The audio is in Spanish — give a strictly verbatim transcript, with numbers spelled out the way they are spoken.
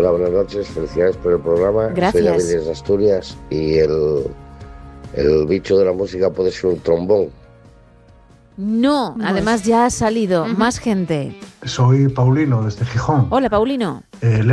Hola, buenas noches, felicidades por el programa. Gracias. Soy David desde Asturias y el, el bicho de la música puede ser un trombón. No, además ya ha salido Ujú. más gente. Soy Paulino, desde Gijón. Hola, Paulino. Eh,